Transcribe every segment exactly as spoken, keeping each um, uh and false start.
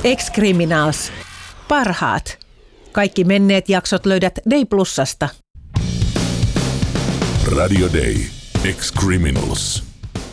Ex-Criminals. Parhaat. Kaikki menneet jaksot löydät Day Plusasta. Radio Day. Ex-Criminals.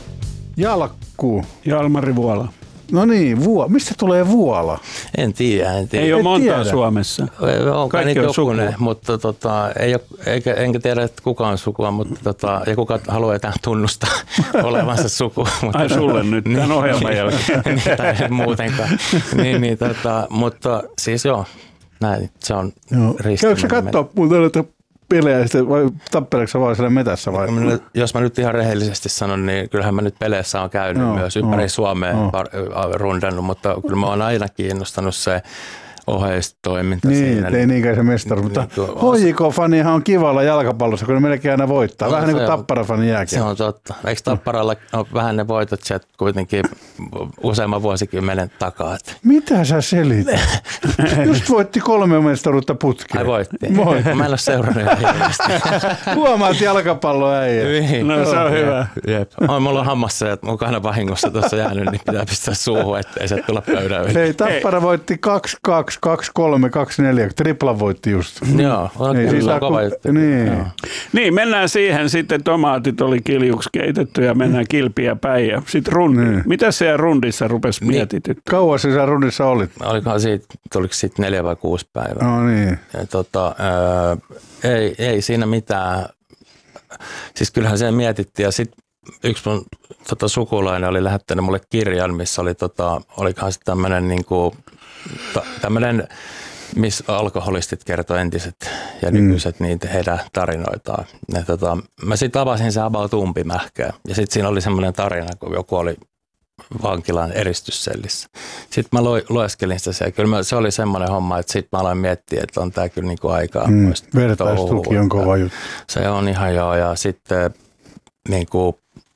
Jalkku. Jalmari Vuola. No niin, vuo. Mistä tulee Vuola? En tiedä, en tiedä. Ei ole Et montaa tiedä. Suomessa. Onko niitä jokunen, mutta tota, ei ole, eikä, enkä tiedä, että kuka on sukua, mutta tota, ja kuka haluaa jotain tunnustaa olevansa suku. Mutta, Ai sulle nyt tämän niin, ohjelman jälkeen. Niin, tai muutenkaan. niin, niin, tota, mutta siis joo, näin, se on ristiminen. Käykö sä katsoa muuten näitä pelejä vai tappeleeko sä vaan siellä metässä? Vai? Jos mä nyt ihan rehellisesti sanon, niin kyllähän mä nyt peleissä on käynyt no, myös ympäri no, Suomea no. rundannut, mutta kyllä mä oon aina kiinnostanut se oheistoiminta niin, siinä. Ei niinkään se mestaruus, mutta niin, H J K-fanihan on kivalla jalkapallossa, kun ne melkein aina voittaa. No, vähän niin kuin on, Tappara-fani jääkin. Se on totta. Eikö Tapparalla ole vähän ne voitot sieltä kuitenkin useamman vuosikymmenen takaa? Että... Mitä sä selität? Just voitti kolme mestaruutta putkeen. Ai voitti. Voitti. Mä en ole seurannut ihan hirveästi. Huomaat jalkapalloäijä. Niin. No se on hyvä. Jep. On mulla hammassa ja mun kahden vahingossa tuossa jäänyt, niin pitää pistää suuhun, ettei se tulla pöydän yli. Hei, Tappara voitti kaksi kaksi, kaksi kolme, kaksi neljä. Tripla voitti just. Joo, on Ei, kyllä siis kova ku- juttu. Niin. Joo. Niin, mennään siihen. Sitten tomaatit oli kiljuksi keitetty ja mennään kilpiä päin. Ja sitten rundi. Niin. Mitä siellä rundissa rupesi mietityt? Kauan sä rundissa olit? Olikohan siitä, tuliko siitä neljä vai kuusi päivää? No niin. Ja tota, ää, ei, ei siinä mitään. Siis kyllähän se mietittiin ja sitten yksi mun tota, sukulainen oli lähettänyt mulle kirjan, missä oli, tota, olikohan se tämmöinen niinku, ta, tämmöinen, missä alkoholistit kertoi entiset ja nykyiset mm. niitä heidän tarinoitaan. Ja, tota, mä sitten avasin se about umpimähkää ja sitten siinä oli semmoinen tarina, kun joku oli vankilan eristyssellissä. Sitten mä lueskelin sitä siellä. Kyllä mä, se oli semmoinen homma, että sitten mä aloin miettiä, että on tää kyllä niinku aikaa. Mm, vertaistuki on kova juttu. Se on ihan joo. Ja sitten niinku,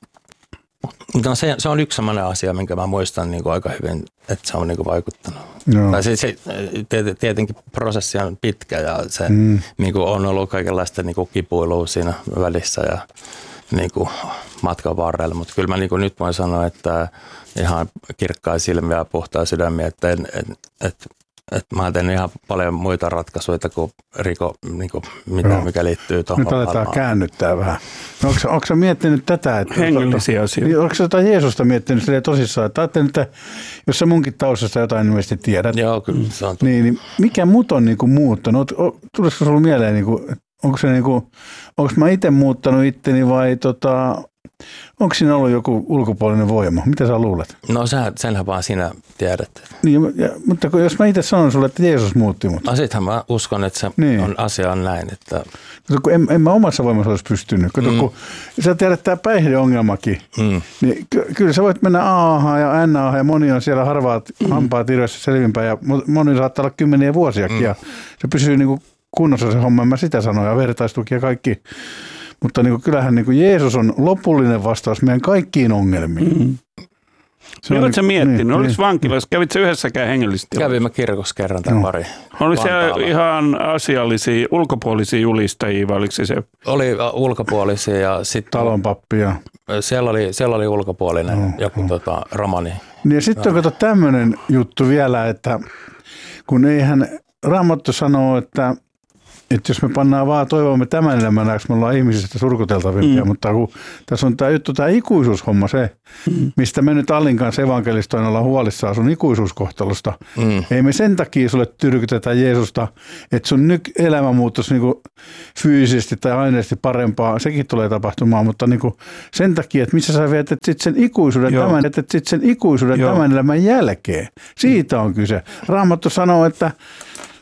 no se, se on yksi semmoinen asia, minkä mä muistan niinku aika hyvin, että se on niinku vaikuttanut. No. Tai se, se, tietenkin prosessi on pitkä ja se mm. niinku on ollut kaikenlaista niinku kipuilua siinä välissä ja niinku matkan varrella, mutta kyllä mä niinku nyt voin sanoa, että ihan kirkkain silmiä ja puhtaa sydämiä, että en, et, et, et mä oon tehnyt ihan paljon muita ratkaisuja kuin riko, niinku, mitä, no. mikä liittyy tuohon. Nyt aletaan maailmaan. Käännyttää vähän. No, onko, onko sä miettinyt tätä? Että hengellisiä asioita. Onko sä jotain Jeesusta miettinyt silleen tosissaan? Että ajattelin, että jos sä munkin taustasta jotain ilmeisesti tiedät. Joo, kyllä se on. Niin, niin mikä mut on niinku muuttanut? Tulisiko sulla mieleen, niinku, onko se niinku, onko mä itse muuttanut itteni vai tota, onko siinä ollut joku ulkopuolinen voima? Mitä sä luulet? No sä, senhän vaan sinä tiedät. Niin, ja, mutta kun, jos mä itse sanon sulle, että Jeesus muutti mut. No sittenhän mä uskon, että se niin. on, asia on näin. Että... Kun en, en mä omassa voimassa olisi pystynyt. Kato, mm. kun sä tiedät tämä päihdeongelmakin, mm. niin ky- kyllä sä voit mennä A-ahan ja N-ahan ja moni on siellä harvaat mm. hampaat irvessä selvinpäin ja moni saattaa olla kymmeniä vuosiakin mm. ja se pysyy niin kuin kunnossa se homma, en mä sitä sanoin ja vertaistuki ja kaikki. Mutta niin kuin, kyllähän niin kuin Jeesus on lopullinen vastaus meidän kaikkiin ongelmiin. Mm. Niin oletko sä miettinyt? Niin, Oliko niin. vankilassa? Kävit sä yhdessäkään hengellisesti? Kävin mä kirkossa kerran tämän no. pari. Oli siellä ihan asiallisia, ulkopuolisia julistajia vai oliko se se? Oli ulkopuolisia ja sitten... Talonpappia. Siellä oli, siellä oli ulkopuolinen no, joku no. Tota, romani. Niin ja sitten on kato tämmöinen juttu vielä, että kun eihän Raamattu sanoo, että että jos me pannaan vaan toivomme tämän elämän ajaksi, me ollaan ihmisistä surkuteltavimpia, mm. mutta kun tässä on tämä juttu, tämä ikuisuushomma se, mm. mistä me nyt Allin kanssa evankelistoin ollaan huolissaan sun ikuisuuskohtalosta. Mm. Ei me sen takia sulle tyrkytetä Jeesusta, että sun nyt elämä muuttuisi niinku fyysisesti tai aineellisesti parempaa, sekin tulee tapahtumaan, mutta niinku sen takia, että missä sä vietät sit sen ikuisuuden, tämän, vietät sit sen ikuisuuden, tämän, sit sen ikuisuuden tämän elämän jälkeen. Siitä on kyse. Raamattu sanoo, että